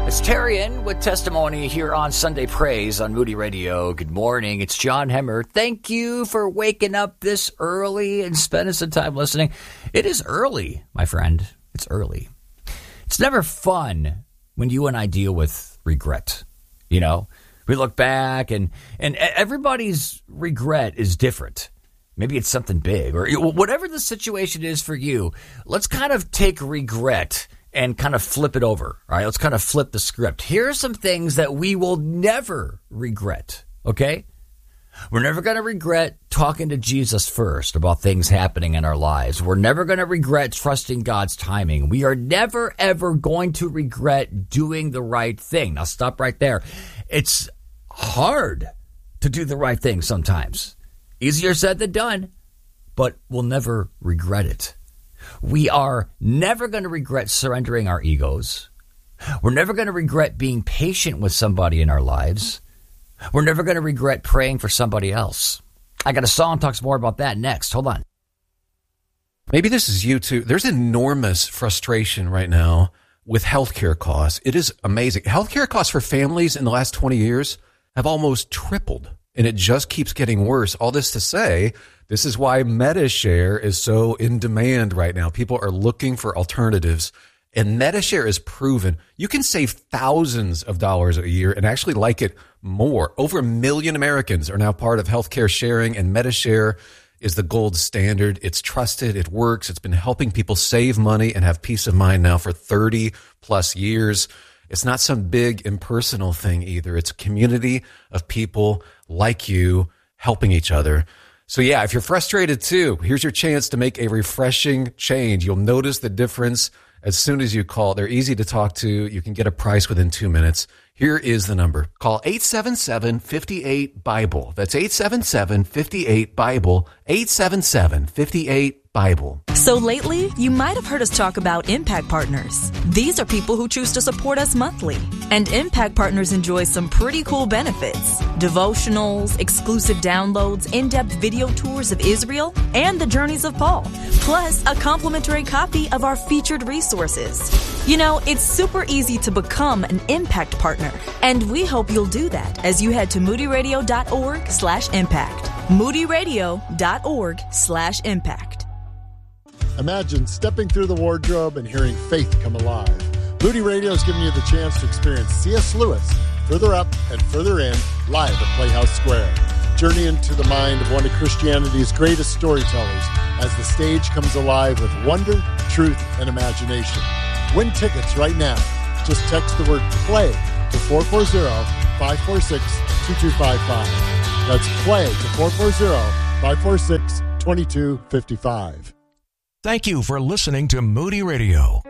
It's Terrian with testimony here on Sunday Praise on Moody Radio. Good morning. It's John Hemmer. Thank you for waking up this early and spending some time listening. It is early, my friend. It's early. It's never fun when you and I deal with regret. You know, we look back and everybody's regret is different. Maybe it's something big or whatever the situation is for you. Let's kind of take regret and kind of flip it over. All right, let's kind of flip the script. Here are some things that we will never regret, okay? We're never going to regret talking to Jesus first about things happening in our lives. We're never going to regret trusting God's timing. We are never, ever going to regret doing the right thing. Now, stop right there. It's hard to do the right thing sometimes. Easier said than done, but we'll never regret it. We are never going to regret surrendering our egos. We're never going to regret being patient with somebody in our lives. We're never going to regret praying for somebody else. I got a song that talks more about that next. Hold on. Maybe this is you too. There's enormous frustration right now with healthcare costs. It is amazing. Healthcare costs for families in the last 20 years have almost tripled, and it just keeps getting worse. All this to say, this is why MediShare is so in demand right now. People are looking for alternatives, and MediShare is proven you can save thousands of dollars a year and actually like it more. Over 1 million Americans are now part of healthcare sharing, and MediShare is the gold standard. It's trusted. It works. It's been helping people save money and have peace of mind now for 30 plus years. It's not some big impersonal thing either. It's a community of people like you helping each other. So yeah, if you're frustrated too, here's your chance to make a refreshing change. You'll notice the difference as soon as you call. They're easy to talk to. You can get a price within 2 minutes. Here is the number. Call 877-58-BIBLE. That's 877-58-BIBLE. 877-58-BIBLE. So lately, you might have heard us talk about Impact Partners. These are people who choose to support us monthly. And Impact Partners enjoy some pretty cool benefits. Devotionals, exclusive downloads, in-depth video tours of Israel, and the journeys of Paul. Plus, a complimentary copy of our featured resources. You know, it's super easy to become an Impact Partner. And we hope you'll do that as you head to moodyradio.org/impact. moodyradio.org/impact. Imagine stepping through the wardrobe and hearing faith come alive. Moody Radio is giving you the chance to experience C.S. Lewis, Further Up and Further In, live at Playhouse Square. Journey into the mind of one of Christianity's greatest storytellers as the stage comes alive with wonder, truth, and imagination. Win tickets right now. Just text the word PLAY to 440-546-2255. That's PLAY to 440-546-2255. Thank you for listening to Moody Radio.